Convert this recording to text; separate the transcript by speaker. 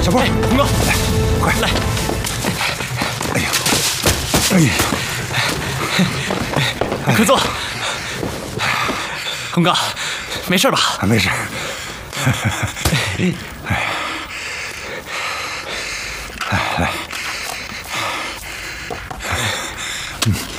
Speaker 1: 小波，
Speaker 2: 洪哥，
Speaker 1: 来，快
Speaker 2: 来！
Speaker 1: 哎呀，哎呀，
Speaker 2: 快坐。洪哥，没事吧？
Speaker 1: 没事。来，